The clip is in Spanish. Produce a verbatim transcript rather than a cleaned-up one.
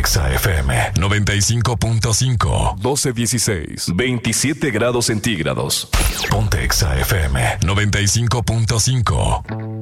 Exa F M noventa y cinco punto cinco. doce dieciséis. veintisiete grados centígrados. Ponte Exa F M noventa y cinco punto cinco.